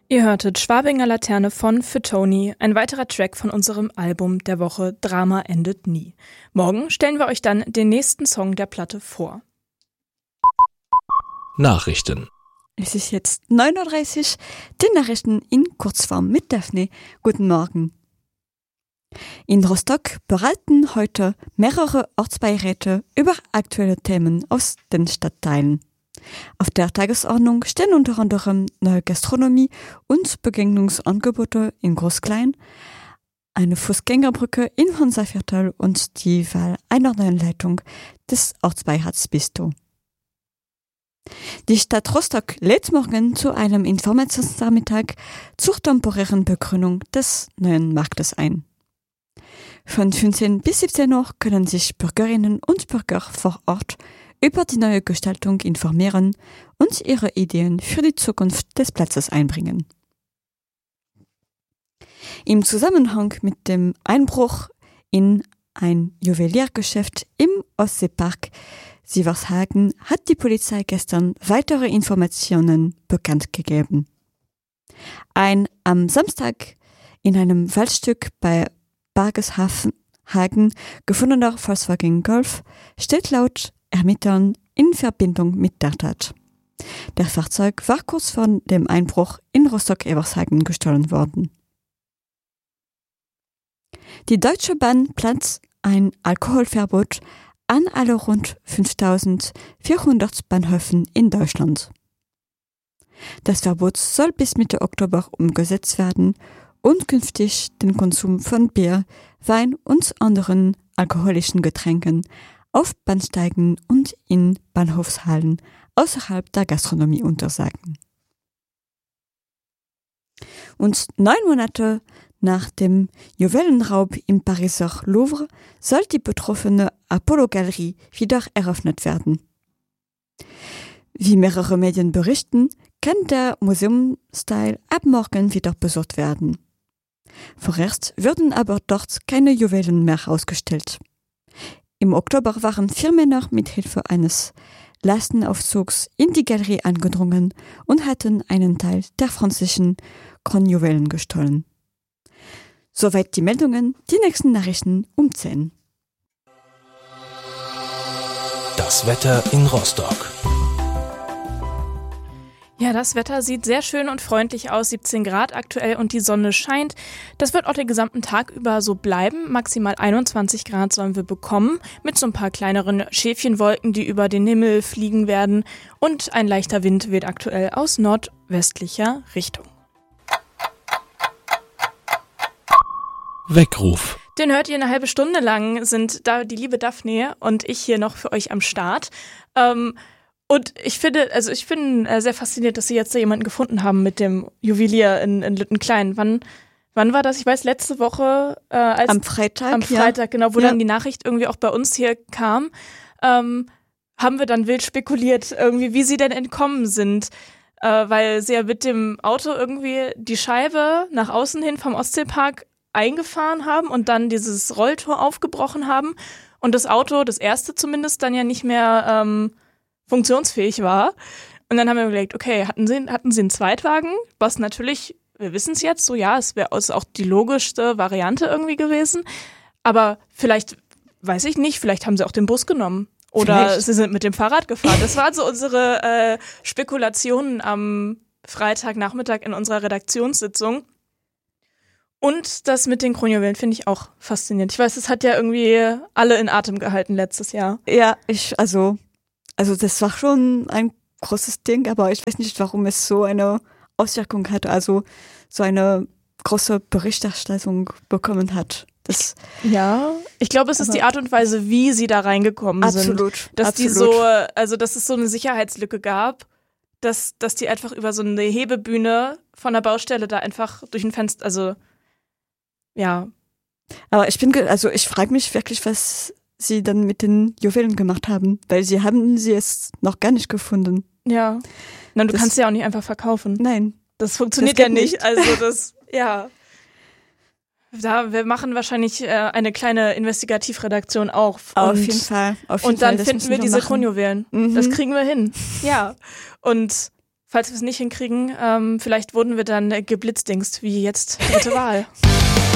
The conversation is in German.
Ihr hörtet Schwabinger Laterne von Für Tony, ein weiterer Track von unserem Album der Woche Drama endet nie. Morgen stellen wir euch dann den nächsten Song der Platte vor. Nachrichten. Es ist jetzt 9:30 Uhr, die Nachrichten in Kurzform mit Daphne. Guten Morgen. In Rostock beraten heute mehrere Ortsbeiräte über aktuelle Themen aus den Stadtteilen. Auf der Tagesordnung stehen unter anderem neue Gastronomie und Begegnungsangebote in Groß-Klein, eine Fußgängerbrücke in Hansa-Viertel und die Wahl einer neuen Leitung des Ortsbeirats Bisto. Die Stadt Rostock lädt morgen zu einem Informationsnachmittag zur temporären Begrünung des neuen Marktes ein. Von 15 bis 17 Uhr können sich Bürgerinnen und Bürger vor Ort über die neue Gestaltung informieren und ihre Ideen für die Zukunft des Platzes einbringen. Im Zusammenhang mit dem Einbruch in ein Juweliergeschäft im Ostseepark Sievershagen hat die Polizei gestern weitere Informationen bekannt gegeben. Ein am Samstag in einem Waldstück bei Bargeshagen gefundener Volkswagen Golf steht laut Ermittlern in Verbindung mit der Tat. Der Fahrzeug war kurz vor dem Einbruch in Rostock-Evershagen gestohlen worden. Die Deutsche Bahn plant ein Alkoholverbot an alle rund 5.400 Bahnhöfen in Deutschland. Das Verbot soll bis Mitte Oktober umgesetzt werden und künftig den Konsum von Bier, Wein und anderen alkoholischen Getränken auf Bahnsteigen und in Bahnhofshallen außerhalb der Gastronomie untersagen. Und 9 Monate nach dem Juwelenraub im Pariser Louvre soll die betroffene Apollo-Galerie wieder eröffnet werden. Wie mehrere Medien berichten, kann der Museumsteil ab morgen wieder besucht werden. Vorerst würden aber dort keine Juwelen mehr ausgestellt. Im Oktober waren 4 Männer mit Hilfe eines Lastenaufzugs in die Galerie eingedrungen und hatten einen Teil der französischen Kronjuwelen gestohlen. Soweit die Meldungen, die nächsten Nachrichten um 10. Das Wetter in Rostock. Ja, das Wetter sieht sehr schön und freundlich aus, 17 Grad aktuell und die Sonne scheint. Das wird auch den gesamten Tag über so bleiben. Maximal 21 Grad sollen wir bekommen, mit so ein paar kleineren Schäfchenwolken, die über den Himmel fliegen werden. Und ein leichter Wind weht aktuell aus nordwestlicher Richtung. Weckruf. Den hört ihr eine halbe Stunde lang, sind da die liebe Daphne und ich hier noch für euch am Start. Und ich bin sehr fasziniert, dass sie jetzt da jemanden gefunden haben mit dem Juwelier in Lüttenklein. Wann war das? Ich weiß, letzte Woche. Am Freitag. Am Freitag, genau, wo dann die Nachricht irgendwie auch bei uns hier kam, haben wir dann wild spekuliert, irgendwie, wie sie denn entkommen sind. Weil sie ja mit dem Auto irgendwie die Scheibe nach außen hin vom Ostseepark eingefahren haben und dann dieses Rolltor aufgebrochen haben. Und das Auto, das erste zumindest, dann ja nicht mehr funktionsfähig war. Und dann haben wir überlegt, okay, hatten sie einen Zweitwagen, was natürlich, wir wissen es jetzt, so ja, es wäre auch die logischste Variante irgendwie gewesen. Aber vielleicht, weiß ich nicht, vielleicht haben sie auch den Bus genommen. Oder sie sind mit dem Fahrrad gefahren. Das waren so unsere Spekulationen am Freitagnachmittag in unserer Redaktionssitzung. Und das mit den Kronjuwelen finde ich auch faszinierend. Ich weiß, es hat ja irgendwie alle in Atem gehalten letztes Jahr. Ja, also das war schon ein großes Ding, aber ich weiß nicht, warum es so eine Auswirkung hat, also so eine große Berichterstattung bekommen hat. Ich glaube, es ist die Art und Weise, wie sie da reingekommen sind. Absolut. Dass es so eine Sicherheitslücke gab, dass die einfach über so eine Hebebühne von der Baustelle da einfach durch ein Fenster, also ja. Aber ich frage mich wirklich, was sie dann mit den Juwelen gemacht haben, weil sie jetzt noch gar nicht gefunden. Ja. Na, du kannst sie ja auch nicht einfach verkaufen. Nein. Das funktioniert ja nicht. Also ja. Wir machen wahrscheinlich eine kleine Investigativredaktion auch. Auf jeden Fall. Und dann finden wir diese Kronjuwelen. Mhm. Das kriegen wir hin. Ja. Und falls wir es nicht hinkriegen, vielleicht wurden wir dann geblitzdingst, wie jetzt dritte Wahl.